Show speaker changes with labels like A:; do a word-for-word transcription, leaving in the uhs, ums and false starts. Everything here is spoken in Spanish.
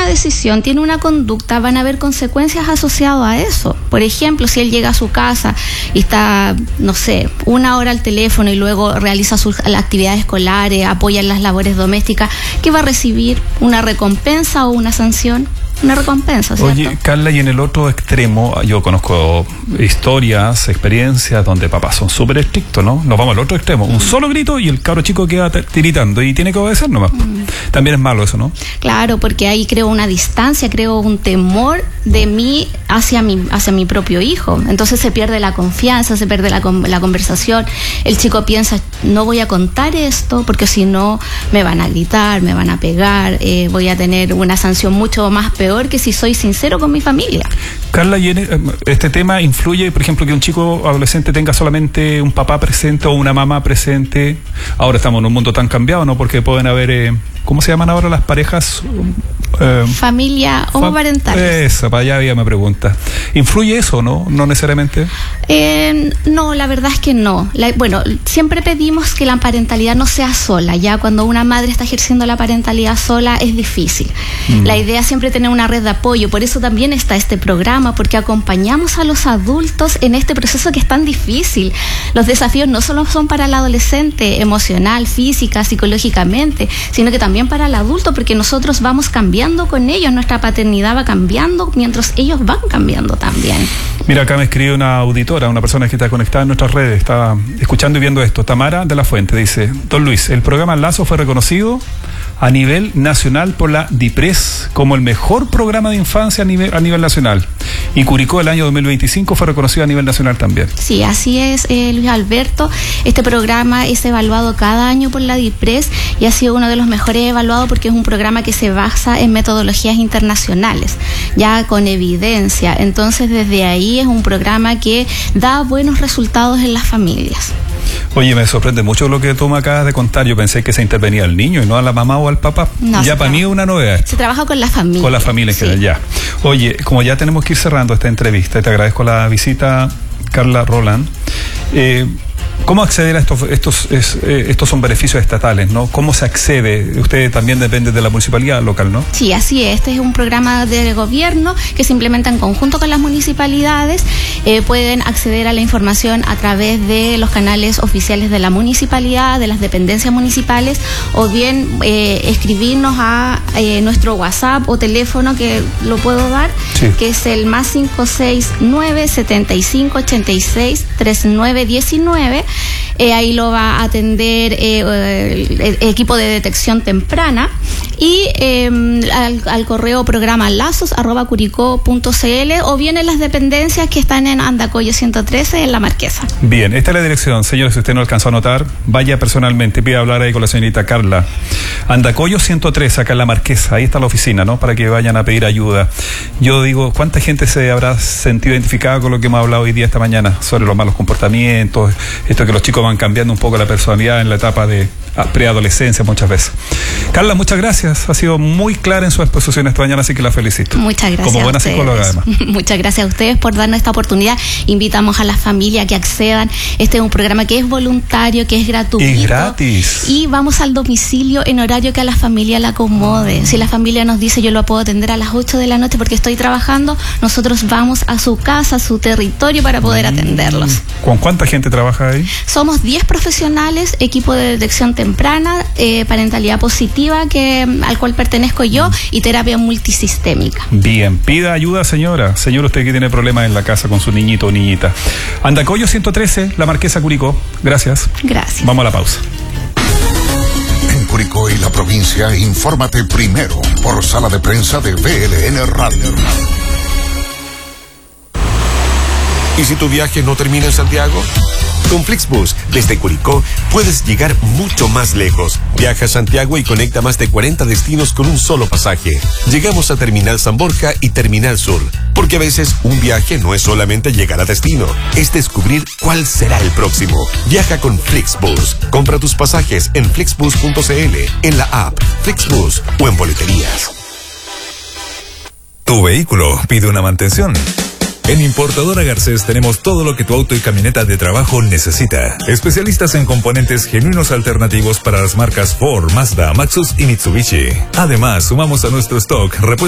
A: decisión, tiene una conducta, van a haber consecuencias asociadas a eso. Por ejemplo, si él llega a su casa y está, no sé, una hora al teléfono y luego realiza sus las actividades escolares, apoya en las labores domésticas, ¿qué va a recibir? ¿Una recompensa o una sanción? Una recompensa, ¿cierto?
B: Oye, Carla, y en el otro extremo, yo conozco historias, experiencias donde papás son súper estrictos, ¿no? Nos vamos al otro extremo, un solo grito y el cabro chico queda tiritando y tiene que obedecer nomás. Mm. También es malo eso, ¿no?
A: Claro, porque ahí creo una distancia, creo un temor de mí hacia mi, hacia mi propio hijo. Entonces se pierde la confianza, se pierde la, la conversación. El chico piensa, no voy a contar esto porque si no me van a gritar, me van a pegar, eh, voy a tener una sanción mucho más peor que si soy sincero con mi familia.
B: Carla, ¿y este tema influye, por ejemplo, que un chico adolescente tenga solamente un papá presente o una mamá presente? Ahora estamos en un mundo tan cambiado, ¿no? Porque pueden haber, eh, ¿cómo se llaman ahora las parejas?
A: Eh, Familia homoparentales.
B: Esa, para allá había me pregunta. ¿Influye eso, no? ¿No necesariamente?
A: Eh, no, la verdad es que no. La, bueno, siempre pedimos que la parentalidad no sea sola. Ya cuando una madre está ejerciendo la parentalidad sola es difícil. Mm. La idea es siempre tener una red de apoyo. Por eso también está este programa, porque acompañamos a los adultos en este proceso que es tan difícil. Los desafíos no solo son para el adolescente, emocional, física, psicológicamente, sino que también para el adulto, porque nosotros vamos cambiando con ellos, nuestra paternidad va cambiando mientras ellos van cambiando también.
B: Mira, acá me escribe una auditora, una persona que está conectada en nuestras redes, está escuchando y viendo esto. Tamara de la Fuente dice: Don Luis, el programa Lazo fue reconocido a nivel nacional por la DIPRES como el mejor programa de infancia a nivel, a nivel nacional. Y Curicó el año dos mil veinticinco fue reconocido a nivel nacional también.
A: Sí, así es, eh, Luis Alberto. Este programa es evaluado cada año por la DIPRES y ha sido uno de los mejores evaluados porque es un programa que se basa en metodologías internacionales, ya con evidencia. Entonces, desde ahí es un programa que da buenos resultados en las familias.
B: Oye, me sorprende mucho lo que tú me acabas de contar. Yo pensé que se intervenía al niño y no a la mamá o al papá. No, ya para mí es una novedad.
A: Se trabaja con la familia.
B: Con la familia en
A: sí.
B: general, ya. Oye, como ya tenemos que ir cerrando esta entrevista, te agradezco la visita, Carla Roland. Eh, ¿Cómo acceder a estos, estos, es, eh, estos son beneficios estatales, ¿no? ¿Cómo se accede? Usted también depende de la municipalidad local, ¿no?
A: Sí, así es. Este es un programa de gobierno que se implementa en conjunto con las municipalidades. Eh, pueden acceder a la información a través de los canales oficiales de la municipalidad, de las dependencias municipales, o bien eh, escribirnos a eh, nuestro WhatsApp o teléfono, que lo puedo dar, sí. que es el más cinco seis nueve, setenta y cinco, ochenta y seis, treinta y nueve diecinueve. Eh, ahí lo va a atender eh, el, el equipo de detección temprana y eh, al, al correo programa lazos arroba curicó punto cl o bien en las dependencias que están en Andacollo ciento trece en La Marquesa.
B: Bien, esta es la dirección, señores, si usted no alcanzó a anotar, vaya personalmente, pide hablar ahí con la señorita Carla. Andacollo ciento trece, acá en La Marquesa, ahí está la oficina, ¿no? Para que vayan a pedir ayuda. Yo digo, ¿cuánta gente se habrá sentido identificada con lo que hemos hablado hoy día, esta mañana, sobre los malos comportamientos, esto que los chicos van cambiando un poco la personalidad en la etapa de preadolescencia muchas veces? Carla, muchas gracias. Ha sido muy clara en su exposición esta mañana, así que la felicito.
A: Muchas gracias.
B: Como buena psicóloga, además.
A: Muchas gracias a ustedes por darnos esta oportunidad. Invitamos a la familia que accedan. Este es un programa que es voluntario, que es gratuito.
B: Y gratis.
A: Y vamos al domicilio en horario que a la familia la acomode. Si la familia nos dice, yo lo puedo atender a las ocho de la noche porque estoy trabajando, nosotros vamos a su casa, a su territorio para poder mm. atenderlos.
B: ¿Con cuánta gente trabaja ahí?
A: Somos diez profesionales, equipo de detección temprana, eh, parentalidad positiva, que al cual pertenezco yo, y terapia multisistémica.
B: Bien, pida ayuda, señora. Señor, usted que tiene problemas en la casa con su niñito o niñita. Andacollo ciento trece, La Marquesa, Curicó. Gracias.
A: Gracias.
B: Vamos a la pausa.
C: En Curicó y la provincia, infórmate primero por sala de prensa de V L N Radio.
D: ¿Y si tu viaje no termina en Santiago? Con Flixbus, desde Curicó, puedes llegar mucho más lejos. Viaja a Santiago y conecta más de cuarenta destinos con un solo pasaje. Llegamos a Terminal San Borja y Terminal Sur, porque a veces un viaje no es solamente llegar a destino, es descubrir cuál será el próximo. Viaja con Flixbus. Compra tus pasajes en flixbus punto cl, en la app Flixbus o en boleterías.
E: Tu vehículo pide una mantención. En Importadora Garcés tenemos todo lo que tu auto y camioneta de trabajo necesita. Especialistas en componentes genuinos alternativos para las marcas Ford, Mazda, Maxus y Mitsubishi. Además, sumamos a nuestro stock repuestos